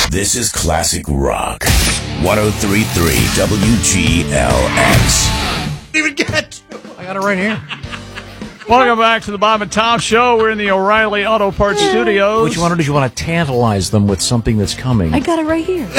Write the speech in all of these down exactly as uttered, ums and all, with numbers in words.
This is Classic Rock. one oh three point three W G L X. Even get. I got it right here. Welcome back to the Bob and Tom Show. We're in the O'Reilly Auto Parts Studios. What you want to do is you want to tantalize them with something that's coming. I got it right here.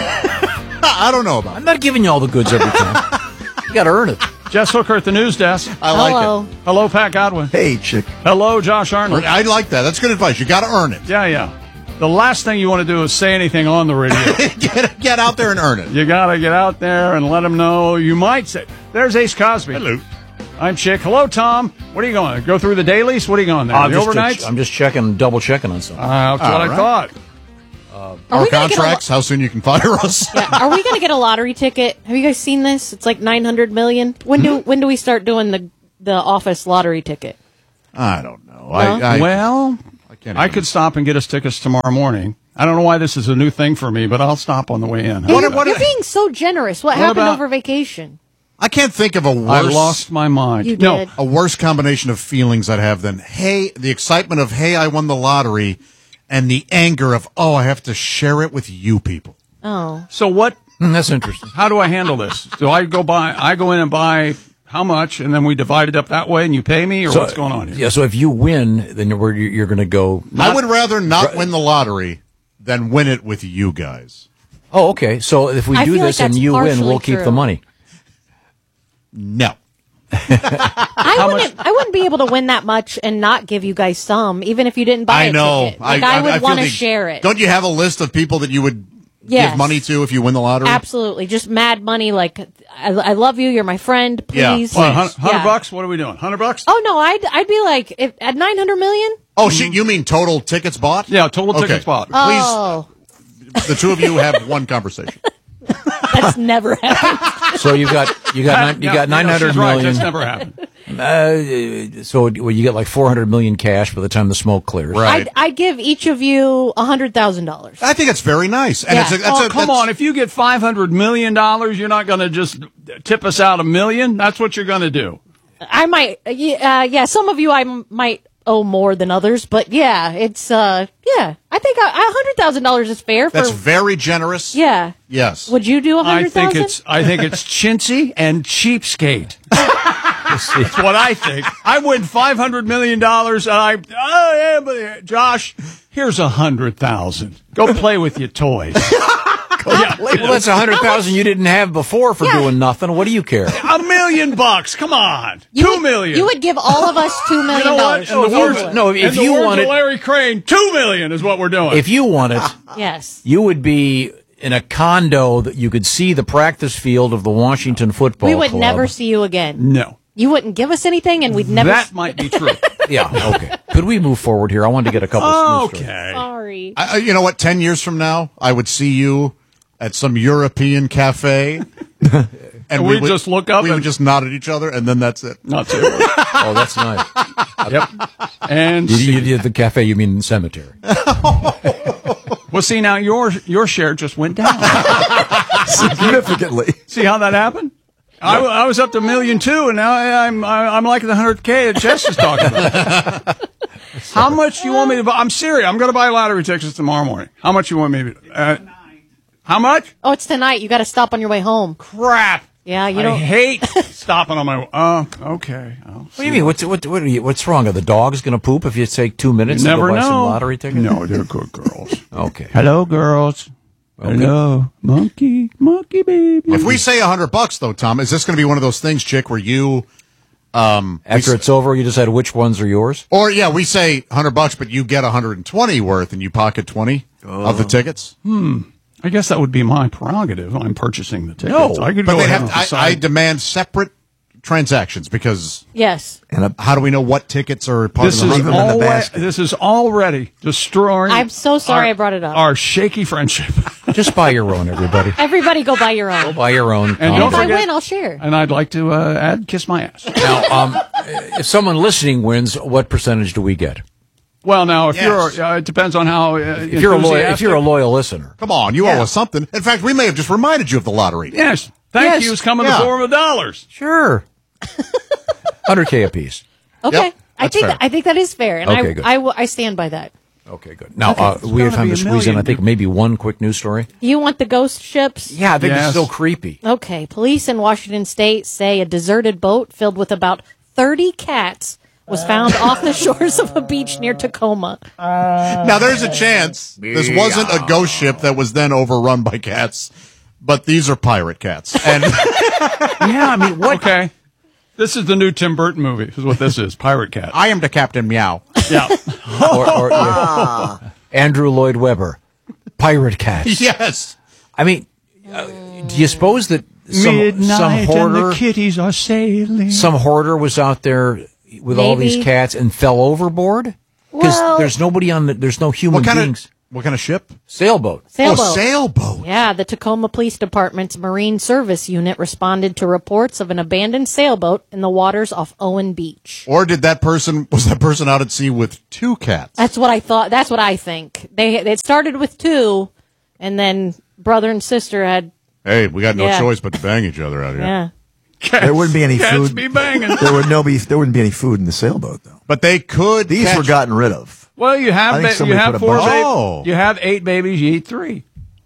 I don't know about it. I'm not giving you all the goods every time. You got to earn it. Jess Hooker at the news desk. I like Hello. it. Hello, Pat Godwin. Hey, chick. Hello, Josh Arnold. I like that. That's good advice. You got to earn it. Yeah, yeah. The last thing you want to do is say anything on the radio. get, get out there and earn it. You got to get out there and let them know. You might say, there's Ace Cosby. Hello. I'm Chick. Hello, Tom. What are you going? Go through the dailies? What are you going there? I'm the just, overnights? I'm just checking, double checking on something. Uh, that's what All I right. thought. Are Our we gonna get a contracts, how soon you can fire us. Yeah, are we going to get a lottery ticket? Have you guys seen this? It's like nine hundred million. When do when do we start doing the the office lottery ticket? I don't know. No? I, I, well, I, can't I even- could stop and get us tickets tomorrow morning. I don't know why this is a new thing for me, but I'll stop on the way in. You're, What- what- you're being so generous. What, What happened about- over vacation? I can't think of a I worse, lost my mind. You no, did. a worse combination of feelings I'd have than, hey, the excitement of, hey, I won the lottery, and the anger of, oh, I have to share it with you people. Oh, So what? Hmm, that's interesting. How do I handle this? Do I go buy? I go in and buy how much, and then we divide it up that way, and you pay me, or So, what's going on here? Yeah, so if you win, then you're, you're going to go. I would rather not win the lottery than win it with you guys. Oh, okay. So if we I do feel like this and that's you win, partially we'll keep true. the money. No. I wouldn't. I wouldn't be able to win that much and not give you guys some, even if you didn't buy I a know. ticket. Like I, would feel want to the- share it. Don't you have a list of people that you would Yes. give money to if you win the lottery? Absolutely, just mad money. Like I, I love you. You're my friend. Yeah. Please. What, hun- hundred Yeah. bucks? What are we doing? Hundred bucks? Oh no, I'd I'd be like if, at nine hundred million. Oh, shit, you mean total tickets bought? Yeah, total Okay. tickets bought. Please, Oh, the two of you have one conversation. that's never happened. So you got you got nine, you Yeah, got no, nine hundred she's right. million. That's never happened. Uh, so well, you get like four hundred million cash by the time the smoke clears. Right. I'd, I'd give each of you a hundred thousand dollars. I think it's very nice. And Yeah. it's a, that's Oh, a, come that's- on. If you get five hundred million dollars, you're not going to just tip us out a million? That's what you're going to do. I might, uh, yeah, uh, yeah. Some of you I m- might owe more than others, but yeah, it's uh, yeah. I think a hundred thousand dollars is fair. For That's very generous. yeah. Yes. Would you do a I hundred think thousand? it's I think it's chintzy and cheapskate. That's what I think. I win five hundred million dollars, and I oh yeah, but Josh, here's a hundred thousand. Go play with your toys. Yeah, Well, that's a hundred thousand you didn't have before for Yeah. doing nothing. What do you care? a million bucks. Come on, You two would, million. You would give all of us two You million know what? dollars. In the words, No, if in the you words wanted- of Larry Crane, two million is what we're doing. If you won it, Yes. you would be in a condo that you could see the practice field of the Washington Football We would Club. never see you again. no, You wouldn't give us anything, and we'd never. that s- might be true. Yeah, okay. Could we move forward here? I wanted to get a couple. of news stories. Okay. Sorry. I, I- you know what? Ten years from now, I would see you at some European cafe, and And we'd just look up We and- would just nod at each other, and then that's it. Not too. Oh, that's nice. Yep. And You, you, you, the cafe, you mean cemetery? well, see now your your share just went down. Significantly. See how that happened? I, I was up to a million two, and now I'm I'm like the hundred k that Jess is talking about. How much do you want me to buy? I'm serious. I'm going to buy lottery tickets tomorrow morning. How much you want me to? Uh, how much? Oh, it's tonight. You got to stop on your way home. Crap. Yeah, you I don't. hate stopping on my. Oh, okay. I'll What do you mean? What's what, what are you, what's wrong? Are the dogs going to poop if you take two minutes You to never go buy know. some lottery tickets? No, they're good girls. Okay. Hello, girls. Hello, monkey, monkey baby. If we say a hundred bucks, though, Tom, is this going to be one of those things, chick, where you, um, we After s- it's over, you decide which ones are yours? or yeah, we say hundred bucks, but you get a hundred and twenty worth, and you pocket twenty of the tickets. I guess that would be my prerogative. I'm purchasing the tickets. No, I could But go they ahead have. and I, decide. I demand separate transactions because Yes. how do we know what tickets are part This of the is, hundred? alwa- this is already destroying. I'm so sorry our- I brought it up. Our shaky friendship. Just buy your own, everybody. Everybody go buy your own. Buy your own. And And don't if I forget- win, I'll share. And I'd like to uh, add kiss my ass. Now, um, if someone listening wins, what percentage do we get? Well, now if Yes. you're, uh, it depends on how. Uh, If you're a loyal, if you're a loyal listener, Come on, you Yeah. owe us something. In fact, we may have just reminded you of the lottery. yes, thank Yes. you is coming in Yeah. the form of dollars. sure, hundred k apiece. Okay. Yep, I that's think fair. that, I think that is fair, and Okay, I, good. I, will- I stand by that. Okay, good. Now, Okay. uh, we have gotta time be to a squeeze in, I million. think, maybe one quick news story. You want the ghost ships? Yeah, I think Yes. it's so creepy. Okay. Police in Washington State say a deserted boat filled with about thirty cats was found off the shores of a beach near Tacoma. Now, there's a chance this wasn't a ghost ship that was then overrun by cats, but these are pirate cats. And Yeah, I mean, what? Okay. This is the new Tim Burton movie, is what this is, Pirate Cat. I am the Captain Meow. Yeah. Or, or, yeah. Andrew Lloyd Webber, pirate cats. Yes. I mean, uh, do you suppose that some, some hoarder, kitties are sailing. some hoarder was out there with all Maybe. these cats and fell overboard? Because Well- there's nobody on the, there's no human What kind beings. of what kind of ship? Sailboat. Sailboat. Oh, sailboat. Yeah, the Tacoma Police Department's Marine Service Unit responded to reports of an abandoned sailboat in the waters off Owen Beach. Or did that person was that person out at sea with two cats? That's what I thought. That's what I think. They it started with two, and then brother and sister had Hey, we got no Yeah. choice but to bang each other out here. yeah. There wouldn't be any Cats food. be banging. There would no be. There wouldn't be any food in the sailboat though. But they could. These catch- were gotten rid of. Well, you I have think ba- you somebody have put a four bunch- babies. Oh. You have eight babies. You eat three.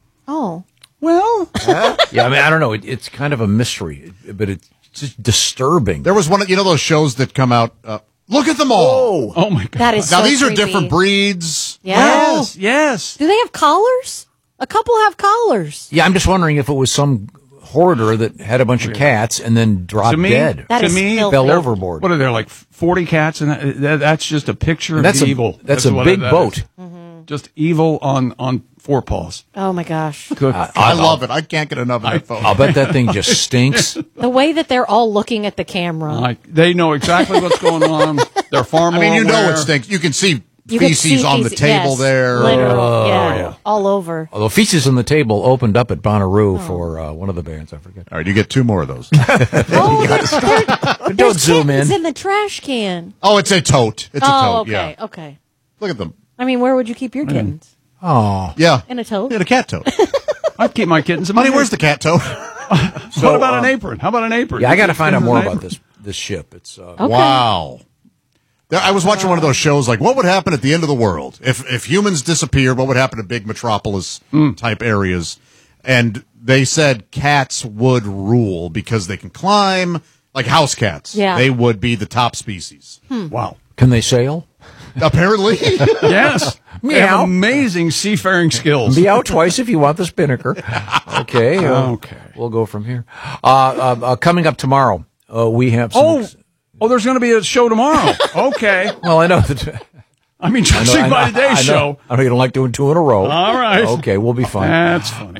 Oh, Well, Yeah, I mean, I don't know. It, it's kind of a mystery, but it's just disturbing. There was one. of You know those shows that come out. Uh, look at them all. oh my God. that is Now so these are creepy. different breeds. Yeah. Yes, yes. Do they have collars? A couple have collars. Yeah, I'm just wondering if it was some hoarder that had a bunch of cats and then dropped To me, dead. That to is me, filthy. Fell they're- overboard. What are there, like forty cats? And that, that, that's just a picture of That's a- evil. that's a what big that boat. is. Just evil on on four paws. Oh my gosh. Good. I love it. I can't get enough of that phone. I'll bet that thing just stinks. The way that they're all looking at the camera. Like they know exactly what's going on. They're far I more mean, you know aware. it stinks. You can see You can feces see on the feces- table yes, there. Literal, yeah, yeah. all over. Although Feces on the Table opened up at Bonnaroo for uh, one of the bands, I forget. All right, you get two more of those. Oh, there, there, Don't there's zoom kittens in. in the trash can. Oh, it's a tote. It's a Oh, tote. okay, Yeah. okay. Look at them. I mean, where would you keep your kittens? Oh, Yeah. In a tote? In a cat tote. I'd keep my kittens in my Honey, where's the cat tote? What about an apron? How about an apron? yeah, I got to find out An more apron. about this this ship. It's uh, Okay. Wow. There, I was watching one of those shows like, what would happen at the end of the world? If if humans disappeared, what would happen to big metropolis type areas? And they said cats would rule because they can climb, like house cats. Yeah. They would be the top species. Wow. can they sail? Apparently. Yes. They Meow. have amazing seafaring skills. Be out twice if you want the spinnaker. Okay. uh, Okay. We'll go from here. Uh, uh, uh, coming up tomorrow, uh, we have some. Oh, oh, there's going to be a show tomorrow. Okay. Well, I know that. I mean, I judging know- by I know- today's I know- show. I know you don't like doing two in a row. All right. Okay, we'll be fine. That's funny.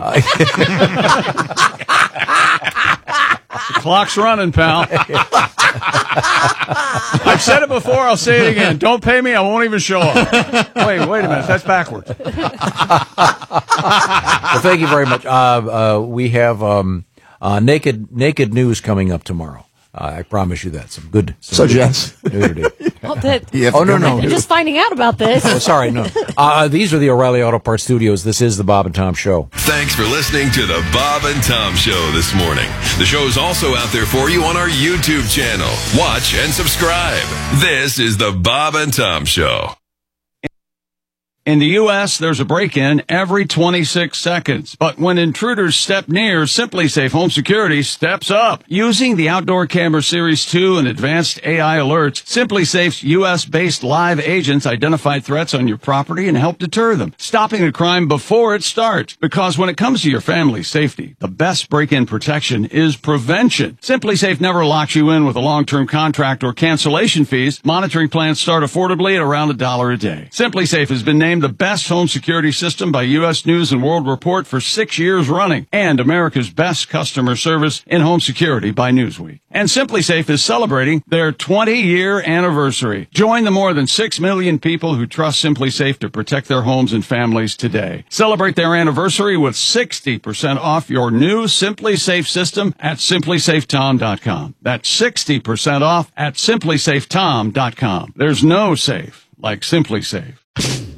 The clock's running, pal. I've said it before. I'll say it again. Don't pay me. I won't even show up. Wait, wait a minute. That's backwards. Well, thank you very much. Uh, uh, we have um, uh, naked naked news coming up tomorrow. Uh, I promise you that. Some good. Some So, good Jess. nudity. Oh, that, You have Oh, to no, come no. in. I'm just finding out about this. Oh, sorry, no. Uh, these are the O'Reilly Auto Parts Studios. This is the Bob and Tom Show. Thanks for listening to the Bob and Tom Show this morning. The show is also out there for you on our YouTube channel. Watch and subscribe. This is the Bob and Tom Show. In the U S, there's a break-in every twenty-six seconds. But when intruders step near, SimpliSafe Home Security steps up. Using the Outdoor Camera Series two and advanced A I alerts, SimpliSafe's U S-based live agents identify threats on your property and help deter them, stopping a crime before it starts. Because when it comes to your family's safety, the best break-in protection is prevention. SimpliSafe never locks you in with a long-term contract or cancellation fees. Monitoring plans start affordably at around a dollar a day. SimpliSafe has been named the best home security system by U S News and World Report for six years running, and America's best customer service in home security by Newsweek. And SimpliSafe is celebrating their twenty-year anniversary. Join the more than six million people who trust SimpliSafe to protect their homes and families today. Celebrate their anniversary with sixty percent off your new SimpliSafe system at simply safe tom dot com. That's sixty percent off at simply safe tom dot com. There's no safe like SimpliSafe.